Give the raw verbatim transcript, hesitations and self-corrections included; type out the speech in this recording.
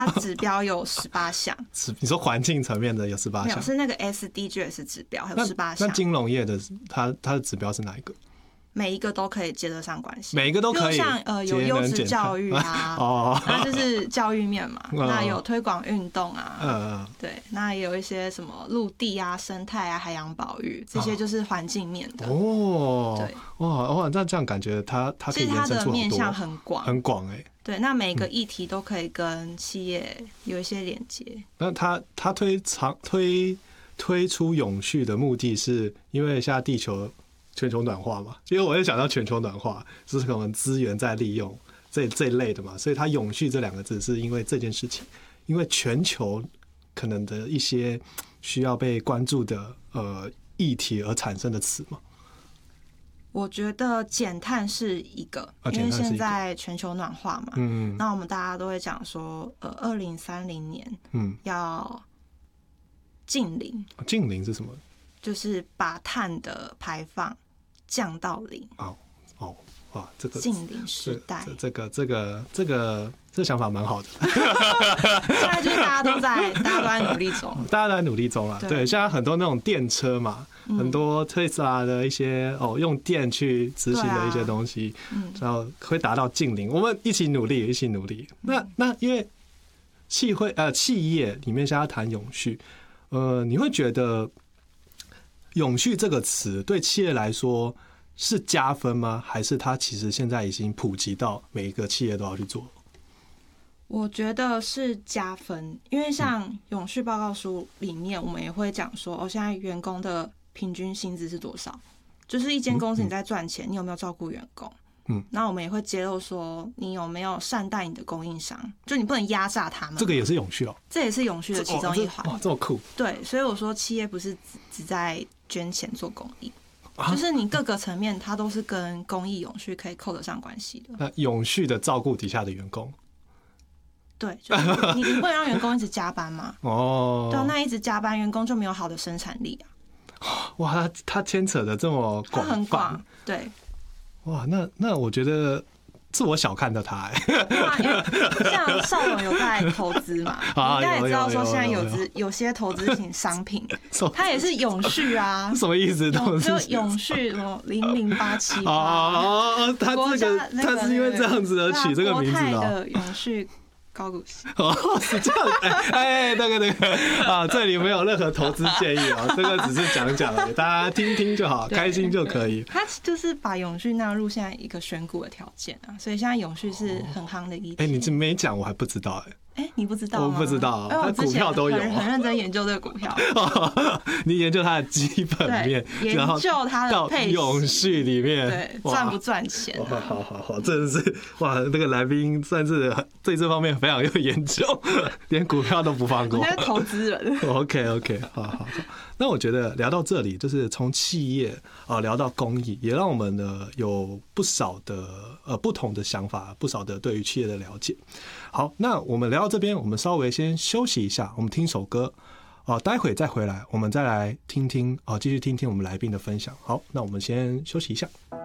它指标有十八项。 你说环境层面的有十八项？ 没有，是那个 S D Gs 指标，还有十八项。 那金融业的它它的指标是哪一个？ 每一个都可以接得上关系， 每一个都可以。 就像呃有优质教育啊，哦，那就是教育面嘛。哦、那有推广运动啊，嗯，对，那也有一些什么陆地啊、生态啊、海洋保育，这些就是环境面的。 哦， 对， 哇哇，那这样感觉它它可以延伸出好多， 其实它的面向很广， 很广哎、欸。 对，那每个议题都可以跟企业有一些连接。 那它它推长推推出永续的目的是因为现在地球全球暖化嘛，因为我也想到全球暖化就是可能资源在利用这这一类的嘛，所以它永续这两个字是因为这件事情，因为全球可能的一些需要被关注的呃议题而产生的词嘛。 我觉得减碳是一个， 啊、 因为现在全球暖化嘛， 嗯， 那我们大家都会讲说，呃，二零三零年，嗯，要净零。 净零是什么？ 就是把碳的排放降到零。 哦哦，哇，这个净零时代， 这个这个这个这想法蛮好的。 现在就是大家都在，大家都在努力中， 大家都在努力中啊。对，现在很多那种电车嘛，嗯、很多 Tesla 的一些哦用电去执行的一些东西，啊、然后会达到净零。我们一起努力，一起努力。嗯、那那因为企会呃企业里面现在谈永续，呃，你会觉得永续这个词对企业来说是加分吗？还是它其实现在已经普及到每一个企业都要去做？ 我觉得是加分，因为像永续报告书里面，我们也会讲说，哦，现在员工的平均薪资是多少？就是一间公司你在赚钱，你有没有照顾员工？嗯，那我们也会揭露说，你有没有善待你的供应商？就你不能压榨他们。 这个也是永续哦， 这也是永续的其中一环。 哇，这么酷！ 对，所以我说企业不是只只在捐钱做公益。就是你各个层面，它都是跟公益永续可以扣得上关系的。 那永续的照顾底下的员工， 对，就是你你不能让员工一直加班嘛？哦，对，那一直加班，员工就没有好的生产力啊。哇，它它牵扯的这么广， 很广，对。 哇，那那我觉得是我小看的他哎、 欸。因为像少龙有在投资嘛， 啊、 你应该也知道说现在有资有些投资型商品，它也是永续啊。 什么意思？ 就永续什么零零八七八哦，他这个他是因为这样子而取这个名字的、 哦。永续高股息哦，是这样哎哎，那个那个啊，这里没有任何投资建议啊，这个只是讲讲而已，大家听听就好，开心就可以。 它就是把永续纳入现在一个选股的条件啊，所以现在永续是很夯的议题。 哎、欸，你这没讲，我还不知道哎、 欸。哎、欸，你不知道吗？ 我不知道，它股票都有， 很认真研究这个股票。 你研究它的基本面， 研究它的配息， 永续里面， 对，赚不赚钱、啊？ 好好好，真的是哇！那个来宾算是对这方面非常有研究，连股票都不放过。 我是投资人。 OK OK， 好好好。那我觉得聊到这里，就是从企业啊、呃、聊到公益，也让我们呢有不少的呃不同的想法，不少的对于企业的了解。好，那我们聊到这边，我们稍微先休息一下，我们听首歌啊、呃，待会再回来，我们再来听听啊，继、呃、续听听我们来宾的分享。好，那我们先休息一下。